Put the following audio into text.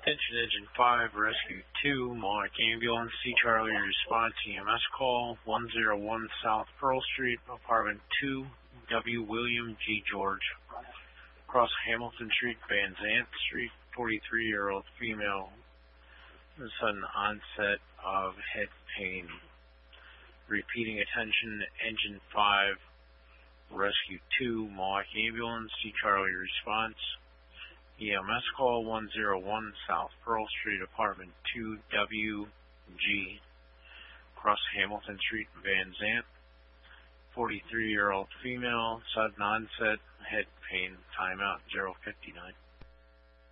Attention Engine 5, Rescue 2, Mohawk Ambulance, C. Charlie, response EMS call, 101 South Pearl Street, Apartment 2, W. William G. George. Across Hamilton Street, Van Zant Street, 43-year-old female, sudden onset of head pain. Repeating attention, Engine 5, Rescue 2, Mohawk Ambulance, C. Charlie, response. EMS call 101 South Pearl Street, Apartment 2, WG. Across Hamilton Street, Van Zant. 43-year-old female, sudden onset, head pain, timeout 059.